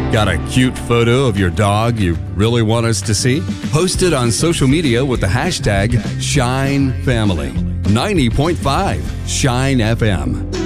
Got a cute photo of your dog you really want us to see? Post it on social media with the hashtag ShineFamily. 90.5 Shine FM.